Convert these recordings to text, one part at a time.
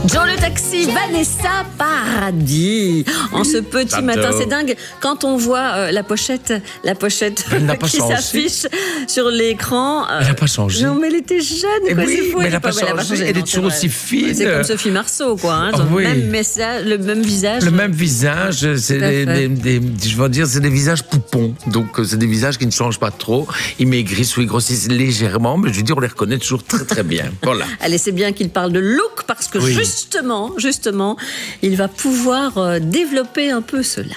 Jean le taxi, Vanessa Paradis. En ce petit matin, c'est dingue. Quand on voit la pochette qui s'affiche sur l'écran. Elle n'a pas changé. Non, mais elle était jeune. Quoi, oui, mais elle n'a pas changé. Elle est toujours aussi fine. C'est comme Sophie Marceau, quoi. Hein, même message, le même visage. Le même visage. C'est je veux dire, c'est des visages poupons. Donc, c'est des visages qui ne changent pas trop. Ils maigrissent ou ils grossissent légèrement, mais je veux dire, on les reconnaît toujours très très bien. Voilà. Allez, c'est bien qu'il parle de look parce que justement, il va pouvoir développer un peu cela.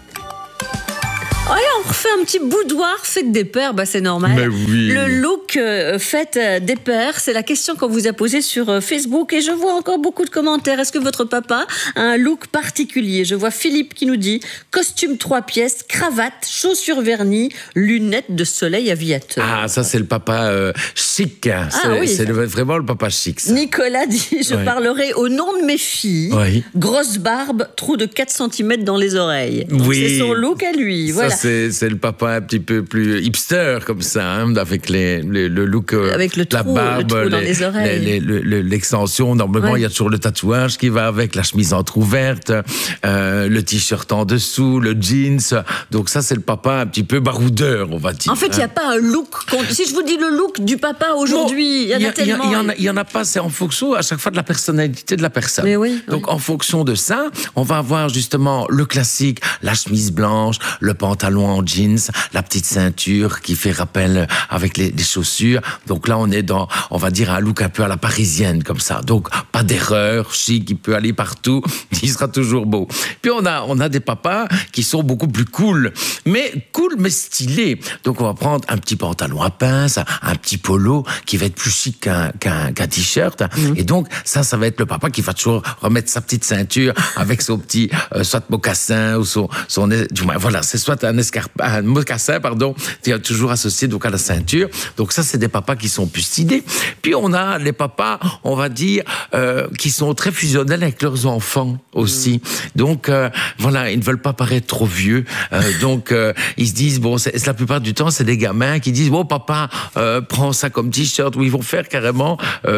Allez, on refait un petit boudoir fête des pères, c'est normal. Mais oui. Le look fête des pères, c'est la question qu'on vous a posée sur Facebook et je vois encore beaucoup de commentaires. Est-ce que votre papa a un look particulier? Je vois Philippe qui nous dit costume 3 pièces, cravate, chaussures vernies, lunettes de soleil aviateur. Ah, ça c'est le papa chic. C'est vraiment le papa chic. Ça. Nicolas dit je parlerai au nom de mes filles. Oui. Grosse barbe, trou de 4 cm dans les oreilles. Donc, c'est son look à lui. Voilà. C'est le papa un petit peu plus hipster comme ça, hein, avec le look, avec le trou, la barbe, le trou dans les oreilles, l'extension. Normalement, il y a toujours le tatouage qui va avec, la chemise entrouverte, le t-shirt en dessous, le jeans. Donc ça, c'est le papa un petit peu baroudeur, on va dire. En fait, il n'y a pas un look. Si je vous dis le look du papa aujourd'hui, il y en a tellement. Il y en a pas. C'est en fonction à chaque fois de la personnalité de la personne. Mais oui, donc en fonction de ça, on va avoir justement le classique, la chemise blanche, le pantalon en jeans, la petite ceinture qui fait rappel avec les chaussures. Donc là, on est dans, on va dire, un look un peu à la parisienne, comme ça. Donc, pas d'erreur, chic, il peut aller partout, il sera toujours beau. Puis on a des papas qui sont beaucoup plus cool, mais stylés. Donc on va prendre un petit pantalon à pince, un petit polo qui va être plus chic qu'un t-shirt. Et donc, ça va être le papa qui va toujours remettre sa petite ceinture avec son petit, soit mocassin ou son voilà, c'est soit un mocassin, qui est toujours associé donc à la ceinture. Donc ça, c'est des papas qui sont plus stylés. Puis on a les papas, on va dire, qui sont très fusionnels avec leurs enfants aussi. Donc voilà, ils ne veulent pas paraître trop vieux. Donc ils se disent, la plupart du temps, c'est des gamins qui disent, papa, prends ça comme t-shirt, ou ils vont faire carrément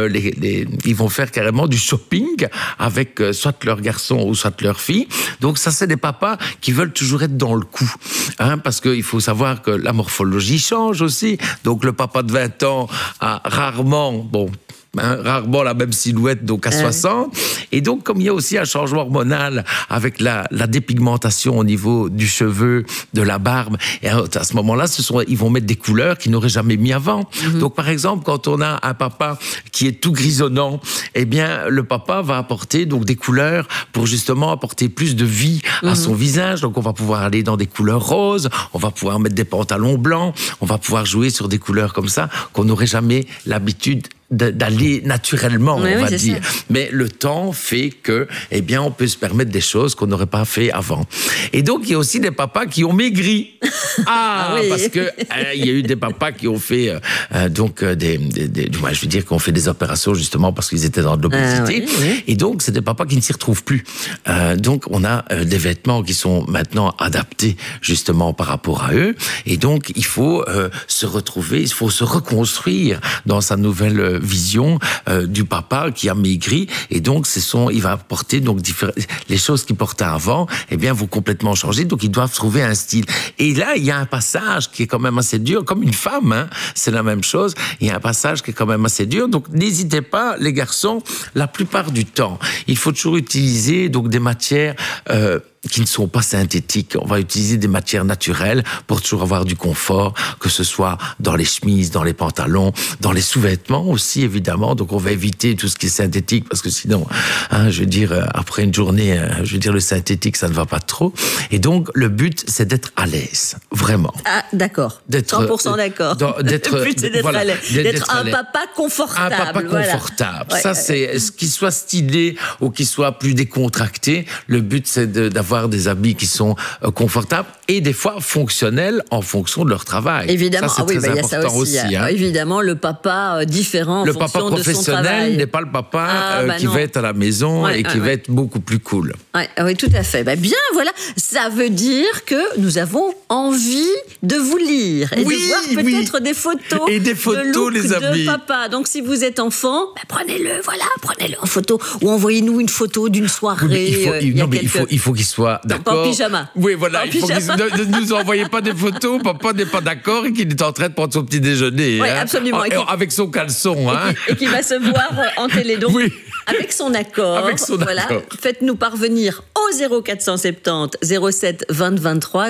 ils vont faire carrément du shopping avec soit leur garçon ou soit leur fille. Donc ça, c'est des papas qui veulent toujours être dans le coup. Parce qu'il faut savoir que la morphologie change aussi. Donc le papa de 20 ans a rarement la même silhouette, donc à 60. Et donc, comme il y a aussi un changement hormonal avec la dépigmentation au niveau du cheveu, de la barbe, et à ce moment-là, ils vont mettre des couleurs qu'ils n'auraient jamais mis avant. Donc, par exemple, quand on a un papa qui est tout grisonnant, eh bien, le papa va apporter donc des couleurs pour justement apporter plus de vie à son visage. Donc, on va pouvoir aller dans des couleurs roses, on va pouvoir mettre des pantalons blancs, on va pouvoir jouer sur des couleurs comme ça qu'on n'aurait jamais l'habitude d'aller naturellement, on va dire. Ça. Mais le temps fait que, on peut se permettre des choses qu'on n'aurait pas fait avant. Et donc, il y a aussi des papas qui ont maigri. Parce que il y a eu des papas qui ont fait je veux dire, qui ont fait des opérations justement parce qu'ils étaient dans de l'obésité. Et donc, c'est des papas qui ne s'y retrouvent plus. Donc, on a des vêtements qui sont maintenant adaptés justement par rapport à eux. Et donc, il faut se retrouver, il faut se reconstruire dans sa nouvelle vision du papa qui a maigri, et donc il va apporter donc les choses qu'il portait avant, vont complètement changer, donc ils doivent trouver un style. Et là, il y a un passage qui est quand même assez dur, comme une femme, c'est la même chose, il y a un passage qui est quand même assez dur, donc n'hésitez pas, les garçons, la plupart du temps, il faut toujours utiliser donc des matières qui ne sont pas synthétiques. On va utiliser des matières naturelles pour toujours avoir du confort, que ce soit dans les chemises, dans les pantalons, dans les sous-vêtements aussi, évidemment. Donc, on va éviter tout ce qui est synthétique parce que sinon, je veux dire, après une journée, le synthétique, ça ne va pas trop. Et donc, le but, c'est d'être à l'aise. Vraiment. Ah, d'accord. 100% d'accord. Le but, c'est d'être à l'aise. D'être un papa confortable. Un papa confortable. Ouais, ça, c'est qu'il soit stylé ou qu'il soit plus décontracté. Le but, c'est d'avoir des habits qui sont confortables et des fois fonctionnels en fonction de leur travail. Évidemment, ça, c'est très important aussi. Évidemment, le papa différent en fonction de son travail. Le papa professionnel n'est pas le papa qui va être à la maison et qui va être beaucoup plus cool. Oui, tout à fait. Bien, voilà. ça veut dire que nous avons envie de vous lire et de voir peut-être des photos. Et des photos, de look les amis. de papa. Donc, si vous êtes enfant, prenez-le en photo. Ou envoyez-nous une photo d'une soirée. Il faut qu'il soit d'accord. En pyjama. Oui, voilà. Ne nous envoyez pas des photos. Papa n'est pas d'accord et qu'il est en train de prendre son petit déjeuner. Oui, absolument. Avec son caleçon. Et qui va se voir en télé. Donc, avec son accord. Faites-nous parvenir au 0470 07 20 23,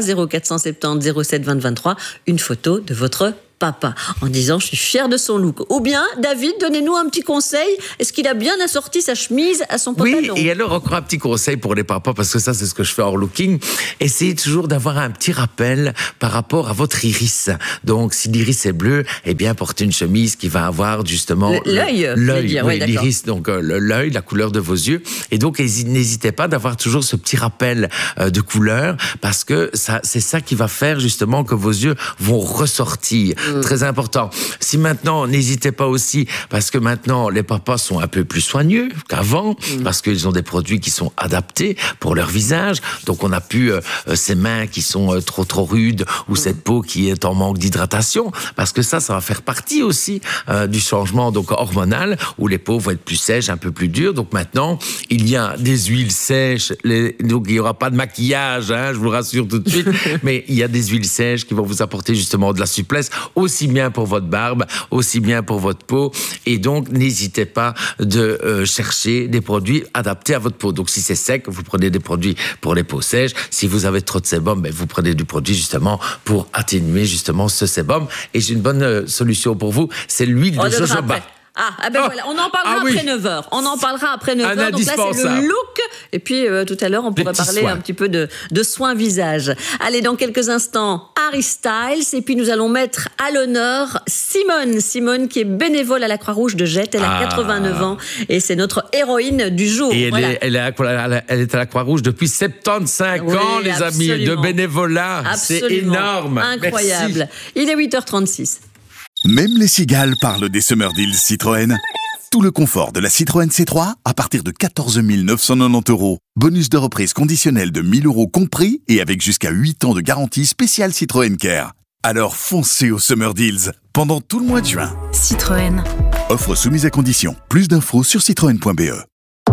0470 07 20 23, une photo de votre papa, en disant je suis fière de son look. Ou bien, David, donnez-nous un petit conseil. Est-ce qu'il a bien assorti sa chemise à son pantalon? Oui, et alors encore un petit conseil pour les papas, parce que ça c'est ce que je fais hors looking. Essayez toujours d'avoir un petit rappel par rapport à votre iris. Donc si l'iris est bleu, eh bien portez une chemise qui va avoir justement l'œil, l'iris, donc l'œil, la couleur de vos yeux. Et donc n'hésitez pas d'avoir toujours ce petit rappel de couleur, parce que c'est ça qui va faire justement que vos yeux vont ressortir. Très important. Si maintenant, n'hésitez pas aussi, parce que maintenant, les papas sont un peu plus soigneux qu'avant, parce qu'ils ont des produits qui sont adaptés pour leur visage. Donc, on n'a plus ces mains qui sont trop rudes ou cette peau qui est en manque d'hydratation, parce que ça va faire partie aussi du changement donc hormonal, où les peaux vont être plus sèches, un peu plus dures. Donc, maintenant, il y a des huiles sèches, donc il n'y aura pas de maquillage, je vous le rassure tout de suite, mais il y a des huiles sèches qui vont vous apporter justement de la souplesse, aussi bien pour votre barbe, aussi bien pour votre peau. Et donc, n'hésitez pas de chercher des produits adaptés à votre peau. Donc, si c'est sec, vous prenez des produits pour les peaux sèches. Si vous avez trop de sébum, vous prenez du produit justement pour atténuer justement ce sébum. Et j'ai une bonne solution pour vous, c'est l'huile de jojoba. Voilà, on en parlera après 9h. On en parlera après 9h. Donc là, c'est le look. Et puis, tout à l'heure, on pourrait parler un petit peu de soins visage. Allez, dans quelques instants, Harry Styles. Et puis, nous allons mettre à l'honneur Simone. Simone, qui est bénévole à la Croix-Rouge de Jette. Elle a 89 ans. Et c'est notre héroïne du jour. Et elle est à la Croix-Rouge depuis 75 ans, les amis, de bénévolat. C'est énorme. Incroyable. Merci. Il est 8h36. Même les cigales parlent des Summer Deals Citroën. Tout le confort de la Citroën C3 à partir de 14 990 €. Bonus de reprise conditionnel de 1 000 € compris et avec jusqu'à 8 ans de garantie spéciale Citroën Care. Alors foncez aux Summer Deals pendant tout le mois de juin. Citroën. Offre soumise à condition. Plus d'infos sur citroën.be.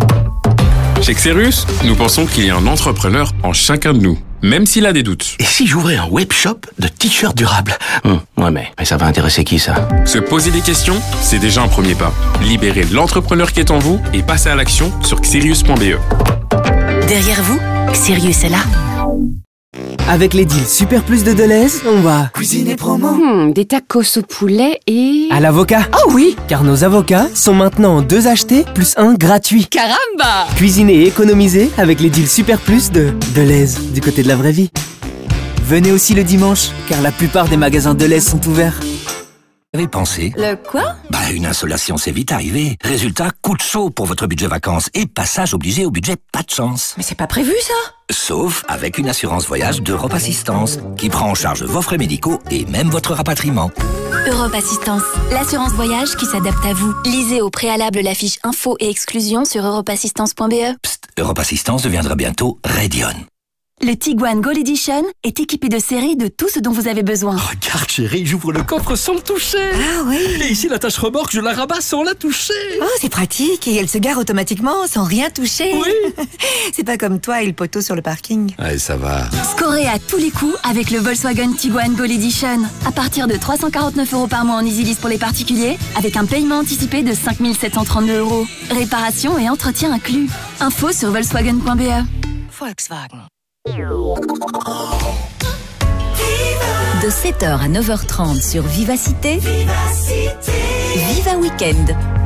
Chez Xerius, nous pensons qu'il y a un entrepreneur en chacun de nous, même s'il a des doutes. Et si j'ouvrais un webshop de t-shirts durables? Ouais, mais ça va intéresser qui, ça? Se poser des questions, c'est déjà un premier pas. Libérez l'entrepreneur qui est en vous et passez à l'action sur xerius.be. Derrière vous, Xerius est là. Avec les deals Super Plus de Deleuze, on va cuisiner promo. Des tacos au poulet et... à l'avocat. Oh oui! Car nos avocats sont maintenant 2 achetés plus 1 gratuit. Caramba! Cuisiner et économiser avec les deals Super Plus de Deleuze, du côté de la vraie vie. Venez aussi le dimanche, car la plupart des magasins Deleuze sont ouverts. Vous avez pensé? Le quoi? Une insolation, c'est vite arrivé. Résultat, coup de chaud pour votre budget vacances et passage obligé au budget pas de chance. Mais c'est pas prévu, ça? Sauf avec une assurance voyage d'Europe Assistance, qui prend en charge vos frais médicaux et même votre rapatriement. Europe Assistance, l'assurance voyage qui s'adapte à vous. Lisez au préalable la fiche info et exclusion sur europeassistance.be. Psst, Europe Assistance deviendra bientôt Radion. Le Tiguan Gold Edition est équipé de série de tout ce dont vous avez besoin. Regarde chérie, j'ouvre le coffre sans le toucher. Ah oui. Et ici la tâche-remorque, je la rabats sans la toucher. Oh, c'est pratique et elle se gare automatiquement sans rien toucher. Oui. C'est pas comme toi et le poteau sur le parking. Allez, ça va. Scorez à tous les coups avec le Volkswagen Tiguan Gold Edition. À partir de 349 € par mois en EasyLease pour les particuliers, avec un paiement anticipé de 5 732 €. Réparation et entretien inclus. Info sur volkswagen.be. Volkswagen. De 7h à 9h30 sur Vivacité, Viva Weekend.